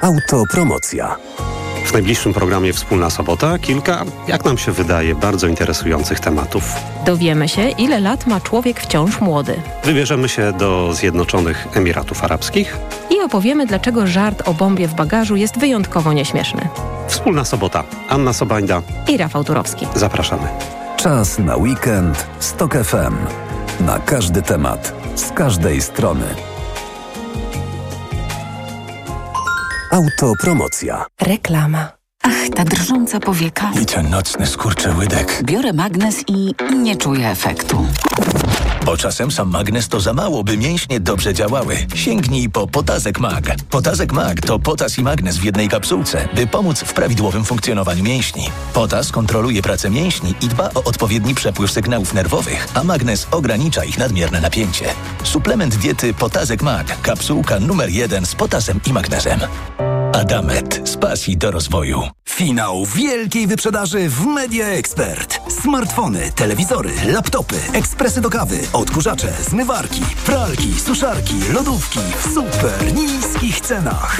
Autopromocja. W najbliższym programie Wspólna Sobota kilka, jak nam się wydaje, bardzo interesujących tematów. Dowiemy się, ile lat ma człowiek wciąż młody. Wybierzemy się do Zjednoczonych Emiratów Arabskich. I opowiemy, dlaczego żart o bombie w bagażu jest wyjątkowo nieśmieszny. Wspólna Sobota. Anna Sobańda i Rafał Turowski. Zapraszamy. Czas na weekend z TOK FM. Na każdy temat, z każdej strony. Autopromocja. Reklama. Ach, ta drżąca powieka. I ten nocny skurczyłydek. Biorę magnes i nie czuję efektu. Bo czasem sam magnes to za mało, by mięśnie dobrze działały. Sięgnij po Potazek Mag. Potazek Mag to potas i magnes w jednej kapsułce, by pomóc w prawidłowym funkcjonowaniu mięśni. Potas kontroluje pracę mięśni i dba o odpowiedni przepływ sygnałów nerwowych, a magnes ogranicza ich nadmierne napięcie. Suplement diety Potazek Mag. Kapsułka numer 1 z potasem i magnezem. Adamet. Z pasji do rozwoju. Finał wielkiej wyprzedaży w Media Expert. Smartfony, telewizory, laptopy, ekspresy do kawy, odkurzacze, zmywarki, pralki, suszarki, lodówki w super niskich cenach.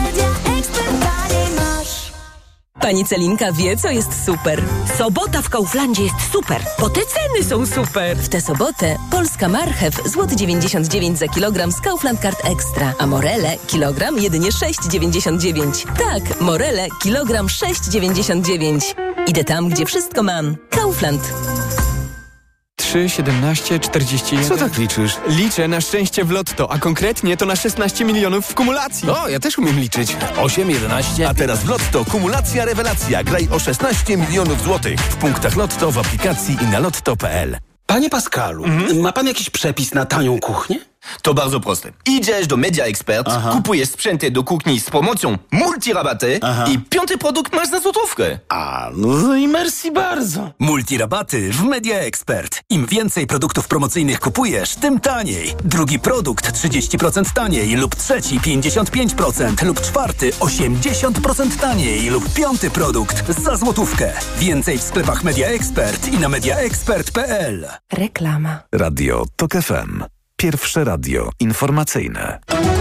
Pani Celinka wie, co jest super. Sobota w Kauflandzie jest super, bo te ceny są super. W tę sobotę polska marchew złoty 99 za kilogram z Kaufland Card Extra, a morele kilogram jedynie 6,99. Tak, morele kilogram 6,99. Idę tam, gdzie wszystko mam. Kaufland. 3, 17, 41... Co tak liczysz? Liczę na szczęście w lotto, a konkretnie to na 16 milionów w kumulacji. O, ja też umiem liczyć. 8, 11... A teraz w lotto kumulacja rewelacja. Graj o 16 milionów złotych. W punktach lotto, w aplikacji i na lotto.pl. Panie Pascalu, ma pan jakiś przepis na tanią kuchnię? To bardzo proste. Idziesz do Media Expert, kupujesz sprzęty do kuchni z promocją multirabaty i 5. produkt masz za złotówkę. A, no i merci bardzo. Multirabaty w Media Expert. Im więcej produktów promocyjnych kupujesz, tym taniej. Drugi produkt 30% taniej lub trzeci 55% lub czwarty 80% taniej lub 5. produkt za złotówkę. Więcej w sklepach Media Expert i na mediaexpert.pl. Reklama. Radio TOK FM. Pierwsze radio informacyjne.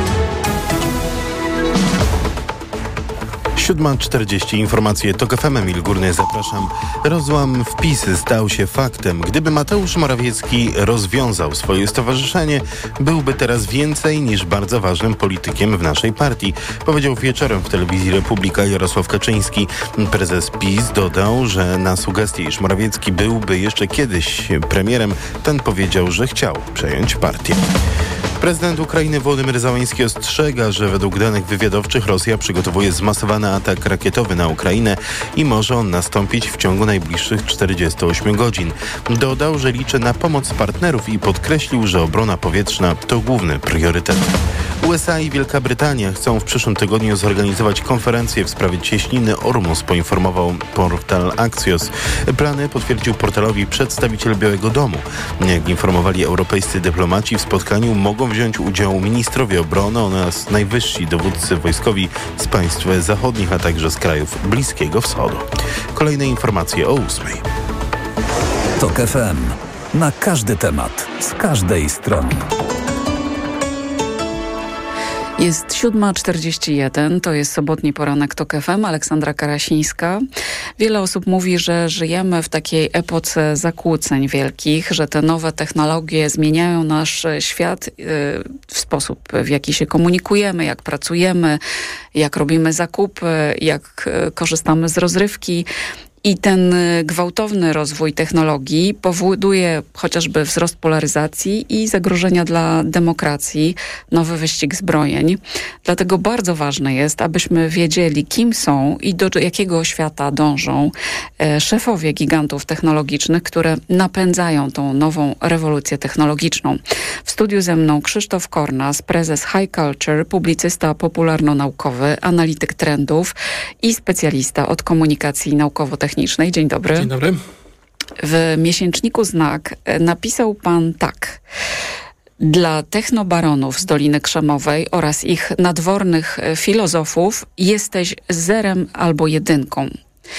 7:40. Informacje TOK FM. Emil Górny, zapraszam. Rozłam w PiS stał się faktem. Gdyby Mateusz Morawiecki rozwiązał swoje stowarzyszenie, byłby teraz więcej niż bardzo ważnym politykiem w naszej partii, powiedział wieczorem w telewizji Republika Jarosław Kaczyński. Prezes PiS dodał, że na sugestię, iż Morawiecki byłby jeszcze kiedyś premierem, ten powiedział, że chciał przejąć partię. Prezydent Ukrainy Wołodymyr Zełenski ostrzega, że według danych wywiadowczych Rosja przygotowuje zmasowany atak rakietowy na Ukrainę i może on nastąpić w ciągu najbliższych 48 godzin. Dodał, że liczy na pomoc partnerów i podkreślił, że obrona powietrzna to główny priorytet. USA i Wielka Brytania chcą w przyszłym tygodniu zorganizować konferencję w sprawie cieśniny Ormus, poinformował portal Axios. Plany potwierdził portalowi przedstawiciel Białego Domu. Jak informowali europejscy dyplomaci, w spotkaniu mogą wziąć udział ministrowie obrony oraz najwyżsi dowódcy wojskowi z państw zachodnich, a także z krajów Bliskiego Wschodu. Kolejne informacje o 8:00. TOK FM. Na każdy temat, z każdej strony. Jest 7:41, to jest sobotni poranek TOK FM, Aleksandra Karasińska. Wiele osób mówi, że żyjemy w takiej epoce zakłóceń wielkich, że te nowe technologie zmieniają nasz świat w sposób, w jaki się komunikujemy, jak pracujemy, jak robimy zakupy, jak korzystamy z rozrywki. I ten gwałtowny rozwój technologii powoduje chociażby wzrost polaryzacji i zagrożenia dla demokracji, nowy wyścig zbrojeń. Dlatego bardzo ważne jest, abyśmy wiedzieli, kim są i do jakiego świata dążą szefowie gigantów technologicznych, które napędzają tą nową rewolucję technologiczną. W studiu ze mną Krzysztof Kornas, prezes High Culture, publicysta popularno-naukowy, analityk trendów i specjalista od komunikacji naukowo-technicznej. Dzień dobry. Dzień dobry. W miesięczniku Znak napisał pan tak. Dla technobaronów z Doliny Krzemowej oraz ich nadwornych filozofów jesteś zerem albo jedynką.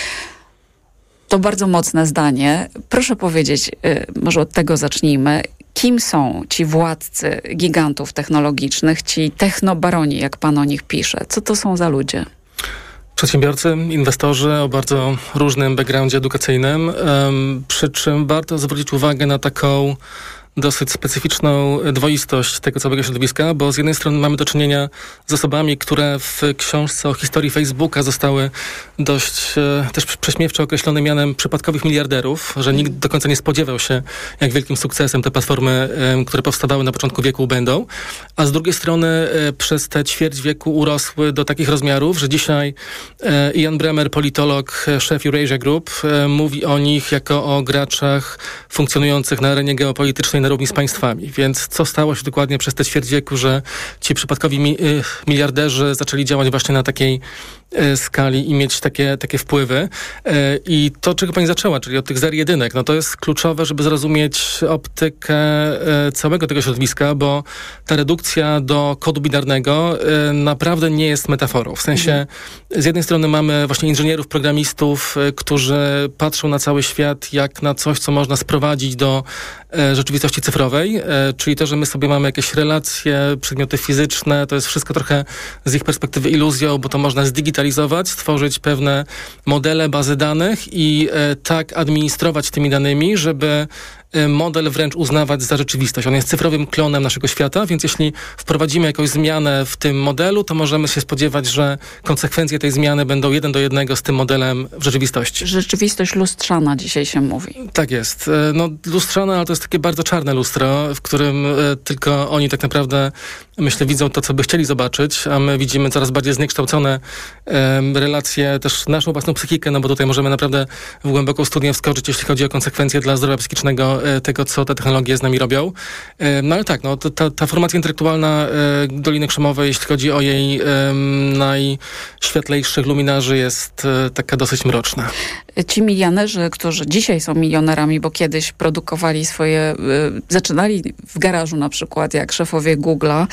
To bardzo mocne zdanie. Proszę powiedzieć, może od tego zacznijmy, Kim są ci władcy gigantów technologicznych, ci technobaroni, jak pan o nich pisze? Co to są za ludzie? Przedsiębiorcy, inwestorzy o bardzo różnym backgroundzie edukacyjnym, przy czym warto zwrócić uwagę na taką dosyć specyficzną dwoistość tego całego środowiska, bo z jednej strony mamy do czynienia z osobami, które w książce o historii Facebooka zostały dość też prześmiewczo określone mianem przypadkowych miliarderów, że nikt do końca nie spodziewał się, jak wielkim sukcesem te platformy, które powstawały na początku wieku, będą. A z drugiej strony przez te ćwierć wieku urosły do takich rozmiarów, że dzisiaj Ian Bremmer, politolog, szef Eurasia Group, mówi o nich jako o graczach funkcjonujących na arenie geopolitycznej na równi z państwami. Więc co stało się dokładnie przez te ćwierć wieku, że ci przypadkowi miliarderzy zaczęli działać właśnie na takiej skali i mieć takie wpływy. I to, czego pani zaczęła, czyli od tych zer jedynek, no to jest kluczowe, żeby zrozumieć optykę całego tego środowiska, bo ta redukcja do kodu binarnego naprawdę nie jest metaforą. W sensie, z jednej strony mamy właśnie inżynierów, programistów, którzy patrzą na cały świat jak na coś, co można sprowadzić do rzeczywistości cyfrowej, czyli to, że my sobie mamy jakieś relacje, przedmioty fizyczne, to jest wszystko trochę z ich perspektywy iluzją, bo to można zdigitalizować, stworzyć pewne modele, bazy danych i tak administrować tymi danymi, żeby model wręcz uznawać za rzeczywistość. On jest cyfrowym klonem naszego świata, więc jeśli wprowadzimy jakąś zmianę w tym modelu, to możemy się spodziewać, że konsekwencje tej zmiany będą 1 do 1 z tym modelem w rzeczywistości. Rzeczywistość lustrzana dzisiaj się mówi. Tak jest. No lustrzana, ale to jest takie bardzo czarne lustro, w którym tylko oni tak naprawdę, myślę, widzą to, co by chcieli zobaczyć, a my widzimy coraz bardziej zniekształcone relacje, też naszą własną psychikę, no bo tutaj możemy naprawdę w głęboką studnię wskoczyć, jeśli chodzi o konsekwencje dla zdrowia psychicznego tego, co te technologie z nami robią. No ale tak, no, ta formacja intelektualna Doliny Krzemowej, jeśli chodzi o jej najświetlejszych luminarzy, jest taka dosyć mroczna. Ci milionerzy, którzy dzisiaj są milionerami, bo kiedyś produkowali swoje, zaczynali w garażu na przykład, jak szefowie Google'a,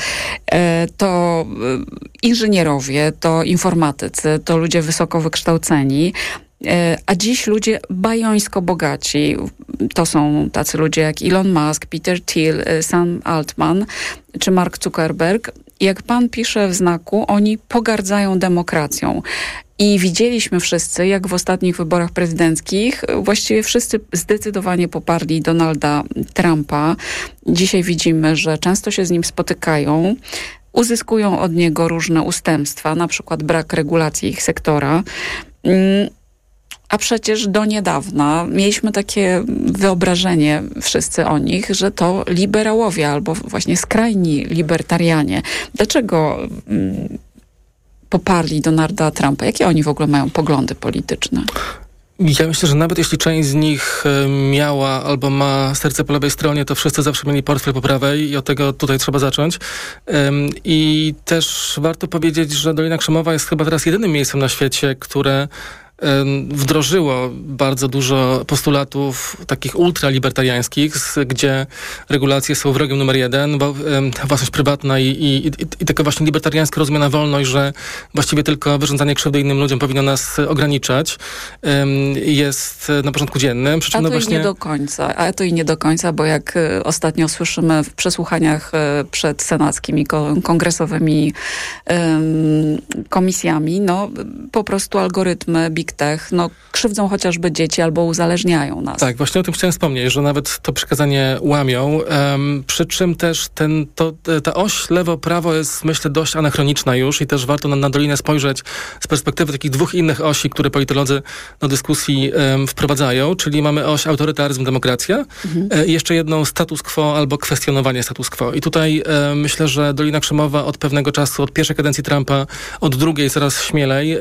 to inżynierowie, to informatycy, to ludzie wysoko wykształceni, a dziś ludzie bajońsko bogaci. To są tacy ludzie jak Elon Musk, Peter Thiel, Sam Altman czy Mark Zuckerberg. Jak pan pisze w Znaku, oni pogardzają demokracją. I widzieliśmy wszyscy, jak w ostatnich wyborach prezydenckich właściwie wszyscy zdecydowanie poparli Donalda Trumpa. Dzisiaj widzimy, że często się z nim spotykają, uzyskują od niego różne ustępstwa, na przykład brak regulacji ich sektora. A przecież do niedawna mieliśmy takie wyobrażenie wszyscy o nich, że to liberałowie albo właśnie skrajni libertarianie. Dlaczego poparli Donalda Trumpa? Jakie oni w ogóle mają poglądy polityczne? Ja myślę, że nawet jeśli część z nich miała albo ma serce po lewej stronie, to wszyscy zawsze mieli portfel po prawej i od tego tutaj trzeba zacząć. I też warto powiedzieć, że Dolina Krzemowa jest chyba teraz jedynym miejscem na świecie, które wdrożyło bardzo dużo postulatów takich ultralibertariańskich, gdzie regulacje są wrogiem numer 1, bo własność prywatna i taka właśnie libertariańsko rozumiana wolność, że właściwie tylko wyrządzanie krzywdy innym ludziom powinno nas ograniczać, jest na porządku dziennym. A to i nie do końca, bo jak ostatnio słyszymy w przesłuchaniach przed senackimi, kongresowymi komisjami, no po prostu algorytmy Big Tech, no krzywdzą chociażby dzieci albo uzależniają nas. Tak, właśnie o tym chciałem wspomnieć, że nawet to przykazanie łamią, przy czym też ta oś lewo-prawo jest, myślę, dość anachroniczna już i też warto na Dolinę spojrzeć z perspektywy takich dwóch innych osi, które politolodzy do dyskusji wprowadzają, czyli mamy oś autorytaryzm, demokracja i jeszcze jedną status quo albo kwestionowanie status quo. I tutaj myślę, że Dolina Krzemowa od pewnego czasu, od pierwszej kadencji Trumpa, od drugiej coraz śmielej,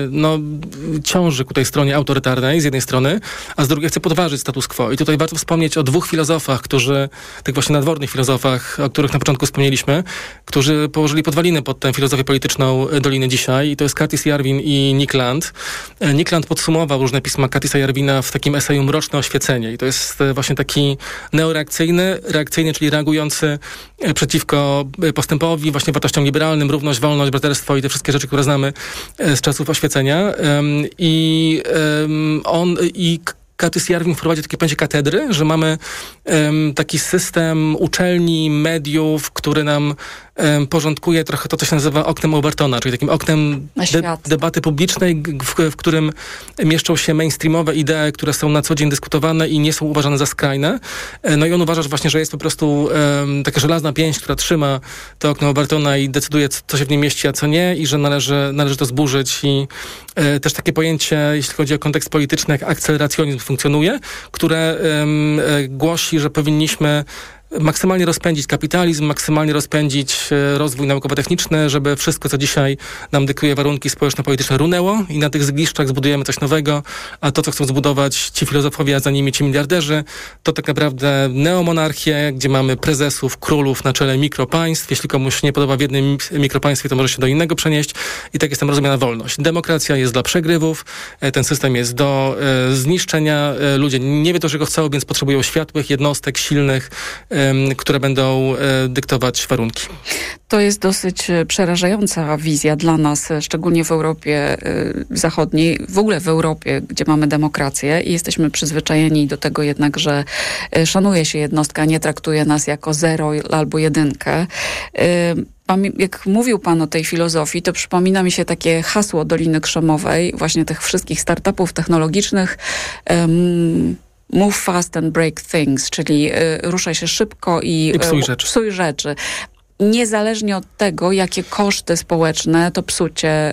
ciąży ku tej stronie autorytarnej z jednej strony, a z drugiej chce podważyć status quo. I tutaj warto wspomnieć o dwóch filozofach, tych właśnie nadwornych filozofach, o których na początku wspomnieliśmy, którzy położyli podwaliny pod tę filozofię polityczną Doliny dzisiaj. I to jest Curtis Yarvin i Nick Land. Nick Land podsumował różne pisma Curtisa Yarvina w takim eseju Mroczne oświecenie. I to jest właśnie taki neoreakcyjny, czyli reagujący przeciwko postępowi, właśnie wartościom liberalnym, równość, wolność, braterstwo i te wszystkie rzeczy, które znamy z czasów oświecenia. I Curtis Yarvin wprowadził takie pojęcie katedry, że mamy taki system uczelni, mediów, który nam porządkuje trochę to, co się nazywa oknem Overtona, czyli takim oknem debaty publicznej, w którym mieszczą się mainstreamowe idee, które są na co dzień dyskutowane i nie są uważane za skrajne. No i on uważa, że właśnie, że jest po prostu taka żelazna pięść, która trzyma to okno Overtona i decyduje, co się w nim mieści, a co nie, i że należy to zburzyć. I też takie pojęcie, jeśli chodzi o kontekst polityczny, jak akceleracjonizm funkcjonuje, które głosi, że powinniśmy maksymalnie rozpędzić kapitalizm, maksymalnie rozpędzić rozwój naukowo-techniczny, żeby wszystko, co dzisiaj nam dyktuje warunki społeczno-polityczne, runęło i na tych zgliszczach zbudujemy coś nowego, a to, co chcą zbudować ci filozofowie, a za nimi ci miliarderzy, to tak naprawdę neomonarchie, gdzie mamy prezesów, królów na czele mikropaństw. Jeśli komuś nie podoba w jednym mikropaństwie, to może się do innego przenieść i tak jest tam rozumiana wolność. Demokracja jest dla przegrywów, ten system jest do zniszczenia. Ludzie nie wiedzą, czego chcą, więc potrzebują światłych jednostek, silnych, które będą dyktować warunki. To jest dosyć przerażająca wizja dla nas, szczególnie w Europie Zachodniej, w ogóle w Europie, gdzie mamy demokrację i jesteśmy przyzwyczajeni do tego jednak, że szanuje się jednostkę, a nie traktuje nas jako zero albo jedynkę. Jak mówił pan o tej filozofii, to przypomina mi się takie hasło Doliny Krzemowej, właśnie tych wszystkich startupów technologicznych, move fast and break things, czyli ruszaj się szybko i psuj rzeczy. Niezależnie od tego, jakie koszty społeczne to psucie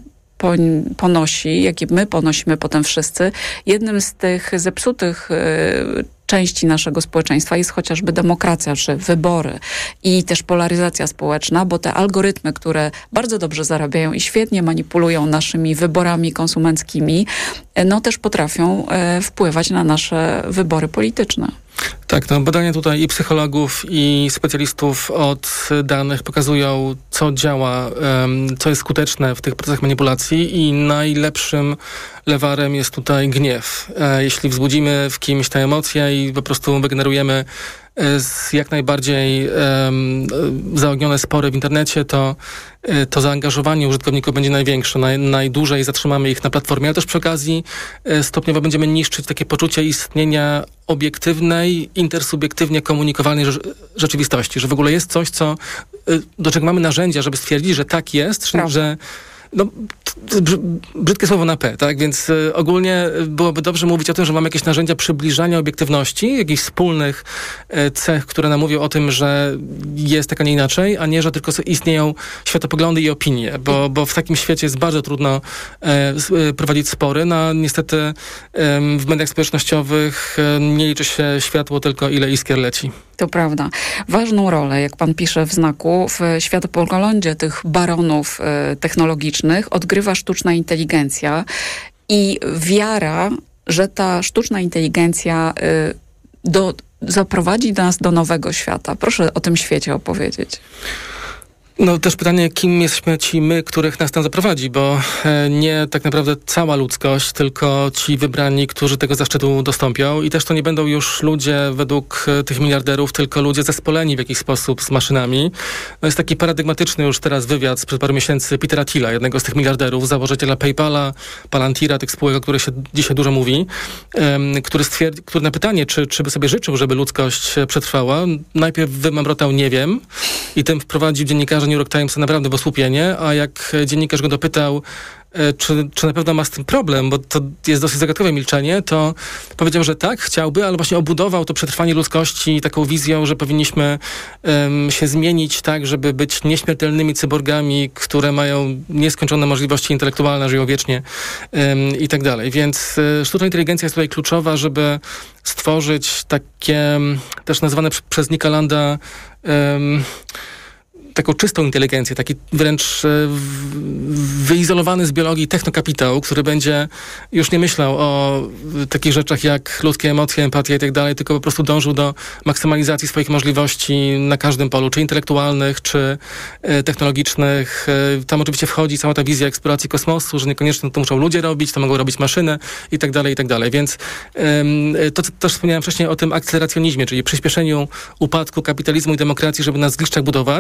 ponosi, jakie my ponosimy potem wszyscy, jednym z tych zepsutych części naszego społeczeństwa jest chociażby demokracja, czy wybory i też polaryzacja społeczna, bo te algorytmy, które bardzo dobrze zarabiają i świetnie manipulują naszymi wyborami konsumenckimi, no też potrafią wpływać na nasze wybory polityczne. Tak, no badania tutaj i psychologów, i specjalistów od danych pokazują, co działa, co jest skuteczne w tych procesach manipulacji i najlepszym lewarem jest tutaj gniew. Jeśli wzbudzimy w kimś te emocje i po prostu wygenerujemy jak najbardziej zaognione spory w internecie, to zaangażowanie użytkowników będzie największe. Najdłużej zatrzymamy ich na platformie, ale też przy okazji stopniowo będziemy niszczyć takie poczucie istnienia obiektywnej, intersubiektywnie komunikowalnej rzeczywistości, że w ogóle jest coś, do czego mamy narzędzia, żeby stwierdzić, że tak jest, że brzydkie słowo na P, tak? Więc ogólnie byłoby dobrze mówić o tym, że mamy jakieś narzędzia przybliżania obiektywności, jakichś wspólnych cech, które nam mówią o tym, że jest tak, a nie inaczej, a nie, że tylko istnieją światopoglądy i opinie, bo w takim świecie jest bardzo trudno prowadzić spory. No niestety w mediach społecznościowych nie liczy się światło, tylko ile iskier leci. To prawda. Ważną rolę, jak pan pisze w Znaku, w światopoglądzie tych baronów technologicznych odgrywa sztuczna inteligencja i wiara, że ta sztuczna inteligencja zaprowadzi nas do nowego świata. Proszę o tym świecie opowiedzieć. No też pytanie, kim jesteśmy ci my, których nas tam zaprowadzi, bo nie tak naprawdę cała ludzkość, tylko ci wybrani, którzy tego zaszczytu dostąpią i też to nie będą już ludzie według tych miliarderów, tylko ludzie zespoleni w jakiś sposób z maszynami. No jest taki paradygmatyczny już teraz wywiad sprzed paru miesięcy Petera Thiela, jednego z tych miliarderów, założyciela PayPala, Palantira, tych spółek, o których się dzisiaj dużo mówi, który na pytanie, czy by sobie życzył, żeby ludzkość przetrwała, najpierw wymamrotał nie wiem i tym wprowadził dziennikarzy New York Timesa naprawdę w osłupienie, a jak dziennikarz go dopytał, czy na pewno ma z tym problem, bo to jest dosyć zagadkowe milczenie, to powiedział, że tak, chciałby, ale właśnie obudował to przetrwanie ludzkości taką wizją, że powinniśmy się zmienić tak, żeby być nieśmiertelnymi cyborgami, które mają nieskończone możliwości intelektualne, żyją wiecznie i tak dalej. Więc sztuczna inteligencja jest tutaj kluczowa, żeby stworzyć takie, też nazwane przez Nicka Landa, taką czystą inteligencję, taki wręcz wyizolowany z biologii technokapitał, który będzie już nie myślał o takich rzeczach jak ludzkie emocje, empatia i tak dalej, tylko po prostu dążył do maksymalizacji swoich możliwości na każdym polu, czy intelektualnych, czy technologicznych. Tam oczywiście wchodzi cała ta wizja eksploracji kosmosu, że niekoniecznie to muszą ludzie robić, to mogą robić maszyny i tak dalej, i tak dalej. Więc to, co też wspomniałem wcześniej o tym akceleracjonizmie, czyli przyspieszeniu upadku kapitalizmu i demokracji, żeby na zgliszczach budować, to tutaj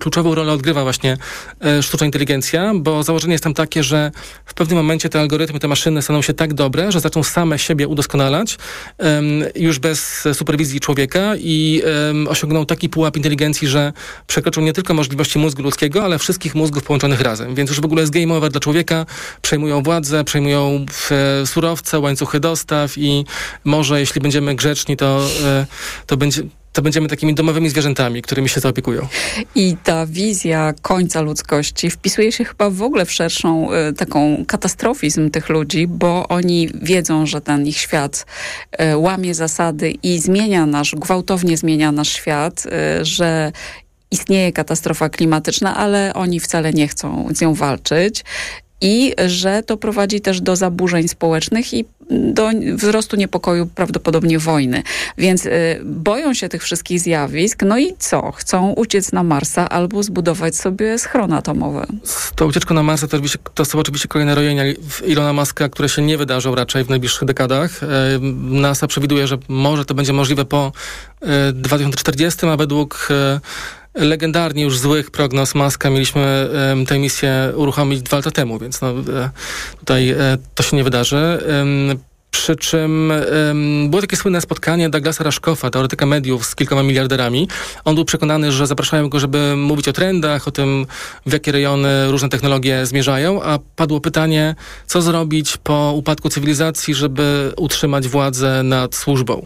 kluczową rolę odgrywa właśnie sztuczna inteligencja, bo założenie jest tam takie, że w pewnym momencie te algorytmy, te maszyny staną się tak dobre, że zaczną same siebie udoskonalać już bez superwizji człowieka i osiągną taki pułap inteligencji, że przekroczą nie tylko możliwości mózgu ludzkiego, ale wszystkich mózgów połączonych razem. Więc już w ogóle jest game over dla człowieka, przejmują władzę, przejmują surowce, łańcuchy dostaw i może jeśli będziemy grzeczni, to będziemy takimi domowymi zwierzętami, którymi się zaopiekują. I ta wizja końca ludzkości wpisuje się chyba w ogóle w szerszą taką katastrofizm tych ludzi, bo oni wiedzą, że ten ich świat łamie zasady i gwałtownie zmienia nasz świat, że istnieje katastrofa klimatyczna, ale oni wcale nie chcą z nią walczyć. I że to prowadzi też do zaburzeń społecznych i do wzrostu niepokoju, prawdopodobnie wojny. Więc boją się tych wszystkich zjawisk. No i co? Chcą uciec na Marsa albo zbudować sobie schron atomowy. Z tą ucieczką na Marsa to są oczywiście kolejne rojenia Ilona Muska, które się nie wydarzą raczej w najbliższych dekadach. NASA przewiduje, że może to będzie możliwe po 2040, a według legendarnie już złych prognoz Muska mieliśmy tę misję uruchomić 2 lata temu, więc tutaj to się nie wydarzy. Przy czym było takie słynne spotkanie Douglasa Rushkoffa, teoretyka mediów z kilkoma miliarderami. On był przekonany, że zapraszają go, żeby mówić o trendach, o tym, w jakie rejony różne technologie zmierzają, a padło pytanie, co zrobić po upadku cywilizacji, żeby utrzymać władzę nad służbą.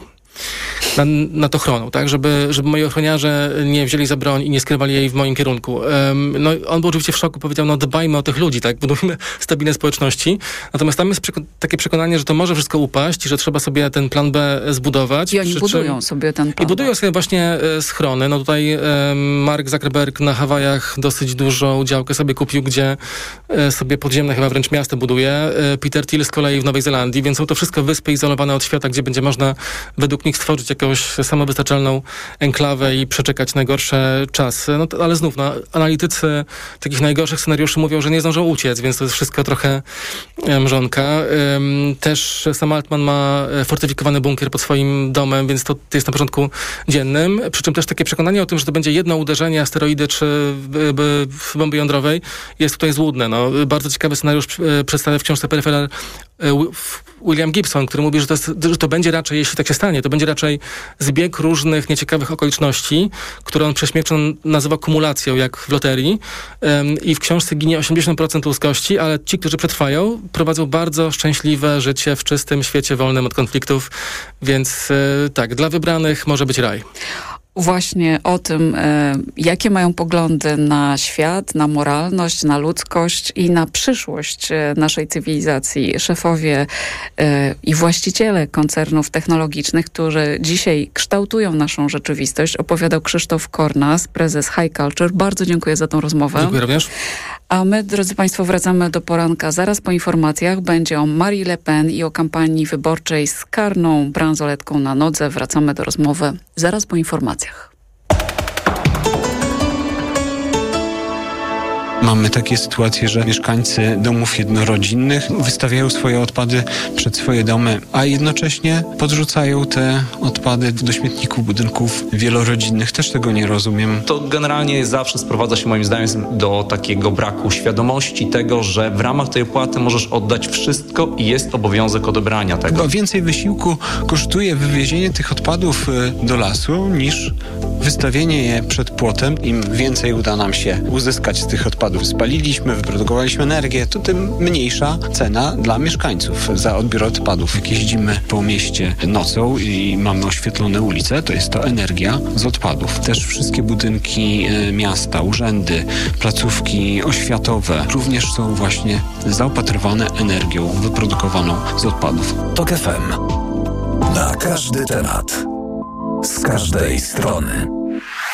Nad ochroną, tak? Żeby moi ochroniarze nie wzięli za broń i nie skierowali jej w moim kierunku. On był oczywiście w szoku, powiedział, dbajmy o tych ludzi, tak? Budujmy stabilne społeczności. Natomiast tam jest takie przekonanie, że to może wszystko upaść i że trzeba sobie ten plan B zbudować. I oni budują sobie ten plan B. I budują sobie właśnie schrony. Tutaj Mark Zuckerberg na Hawajach dosyć dużą działkę sobie kupił, gdzie sobie podziemne chyba wręcz miasto buduje. Peter Thiel z kolei w Nowej Zelandii, więc są to wszystko wyspy izolowane od świata, gdzie będzie można według nich stworzyć jakąś samowystarczalną enklawę i przeczekać najgorsze czasy. Ale znów, analitycy takich najgorszych scenariuszy mówią, że nie zdążą uciec, więc to jest wszystko trochę mrzonka. Też Sam Altman ma fortyfikowany bunkier pod swoim domem, więc to jest na porządku dziennym. Przy czym też takie przekonanie o tym, że to będzie jedno uderzenie, asteroidy czy bomby jądrowej, jest tutaj złudne. Bardzo ciekawy scenariusz przedstawia w książce Peripheral William Gibson, który mówi, że to będzie raczej, jeśli tak się stanie, to będzie raczej zbieg różnych nieciekawych okoliczności, które on prześmiewczo nazywa kumulacją, jak w loterii. I w książce ginie 80% ludzkości, ale ci, którzy przetrwają, prowadzą bardzo szczęśliwe życie w czystym świecie wolnym od konfliktów. Więc tak, dla wybranych może być raj. Właśnie o tym, jakie mają poglądy na świat, na moralność, na ludzkość i na przyszłość naszej cywilizacji. Szefowie i właściciele koncernów technologicznych, którzy dzisiaj kształtują naszą rzeczywistość, opowiadał Krzysztof Kornas, prezes High Culture. Bardzo dziękuję za tą rozmowę. Dziękuję również. A my, drodzy Państwo, wracamy do poranka. Zaraz po informacjach będzie o Marie Le Pen i o kampanii wyborczej z karną bransoletką na nodze. Wracamy do rozmowy zaraz po informacjach. Mamy takie sytuacje, że mieszkańcy domów jednorodzinnych wystawiają swoje odpady przed swoje domy, a jednocześnie podrzucają te odpady do śmietników budynków wielorodzinnych. Też tego nie rozumiem. To generalnie zawsze sprowadza się moim zdaniem do takiego braku świadomości tego, że w ramach tej opłaty możesz oddać wszystko i jest obowiązek odebrania tego. Chyba więcej wysiłku kosztuje wywiezienie tych odpadów do lasu niż wystawienie je przed płotem. Im więcej uda nam się uzyskać z tych odpadów, spaliliśmy, wyprodukowaliśmy energię, to tym mniejsza cena dla mieszkańców za odbiór odpadów. Jak jeździmy po mieście nocą i mamy oświetlone ulice, to jest to energia z odpadów. Też wszystkie budynki miasta, urzędy, placówki oświatowe również są właśnie zaopatrywane energią wyprodukowaną z odpadów. TOK FM. Na każdy temat. Z każdej strony.